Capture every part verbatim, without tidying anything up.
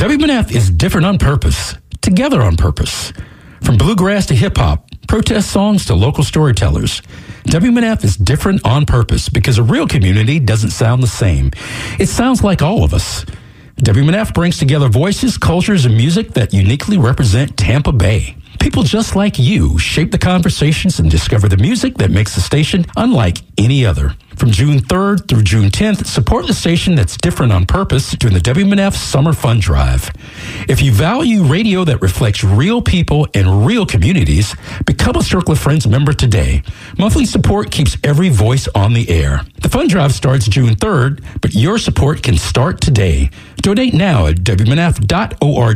W M N F is different on purpose, together on purpose. From bluegrass to hip-hop, protest songs to local storytellers, W M N F is different on purpose because a real community doesn't sound the same. It sounds like all of us. W M N F brings together voices, cultures, and music that uniquely represent Tampa Bay. People just like you shape the conversations and discover the music that makes the station unlike any other. From June third through June tenth, support the station that's different on purpose during the W M N F Summer Fun Drive. If you value radio that reflects real people and real communities, become a Circle of Friends member today. Monthly support keeps every voice on the air. The Fun Drive starts June third, but your support can start today. Donate now at W M N F dot org.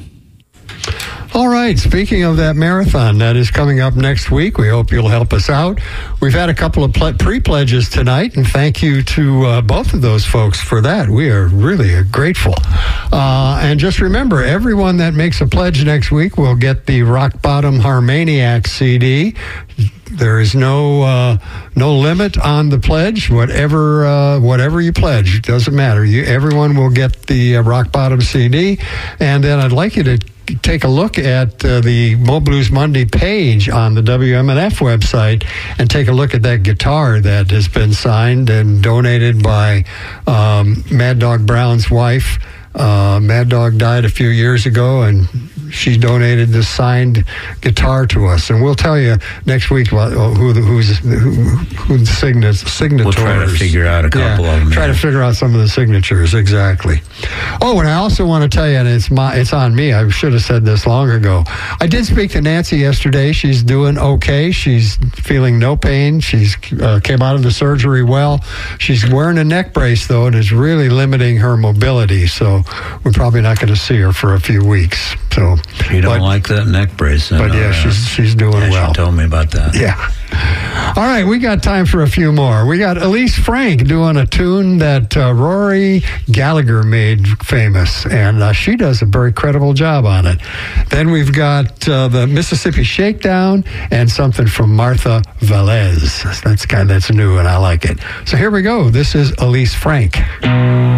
All right, speaking of that marathon, that is coming up next week. We hope you'll help us out. We've had a couple of ple- pre-pledges tonight, and thank you to uh, both of those folks for that. We are really grateful. Uh, and just remember, everyone that makes a pledge next week will get the Rock Bottom Harmoniac C D. There is no uh, no limit on the pledge. Whatever uh, whatever you pledge, it doesn't matter. You, everyone will get the uh, Rock Bottom C D. And then I'd like you to take a look at uh, the Mo Blues Monday page on the W M N F website and take a look at that guitar that has been signed and donated by um, Mad Dog Brown's wife. Uh, Mad Dog died a few years ago, and she donated this signed guitar to us. And we'll tell you next week what, who the who's who, who the signa- signatories. We'll try to figure out a couple yeah, of them. Try to figure out some of the signatures, exactly. Oh, and I also want to tell you, and it's my it's on me. I should have said this long ago. I did speak to Nancy yesterday. She's doing okay. She's feeling no pain. She's uh, came out of the surgery well. She's wearing a neck brace though, and is really limiting her mobility. So we're probably not going to see her for a few weeks. So you don't but, like that neck brace, but yeah, uh, she's she's doing yeah, well. She told me about that. Yeah. All right, we got time for a few more. We got Elise Frank doing a tune that uh, Rory Gallagher made famous, and uh, she does a very credible job on it. Then we've got uh, the Mississippi Shakedown and something from Martha Velez. That's kind of, that's new, and I like it. So here we go. This is Elise Frank.